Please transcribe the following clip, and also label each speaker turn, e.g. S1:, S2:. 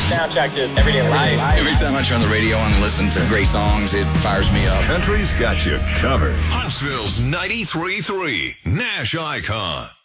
S1: soundtrack to everyday life.
S2: Every time I turn the radio on and listen to great songs, it fires me up.
S3: Country's got you covered.
S4: Huntsville's 93.3 Nash Icon.